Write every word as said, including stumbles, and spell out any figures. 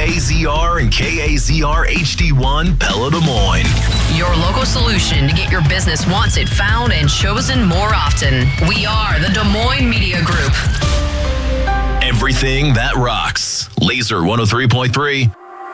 A Z R and K A Z R H D one Pella Des Moines. Your local solution to get your business wanted, found, and chosen more often. We are the Des Moines Media Group. Everything that rocks. Laser one oh three point three.